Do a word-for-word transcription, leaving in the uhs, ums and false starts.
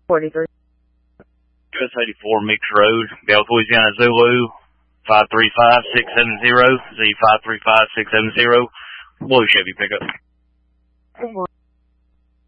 forty-three. U S eighty-four Mix Road, Bell, Louisiana Zulu, five three five, six seven zero, Z five three five, six seven zero, blue Chevy pickup.